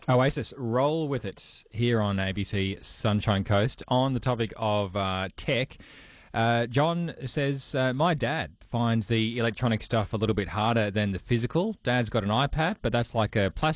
Oasis, roll with it here on ABC Sunshine Coast. On the topic of tech, John says, my dad finds the electronic stuff a little bit harder than the physical. Dad's got an iPad, but that's like a plastic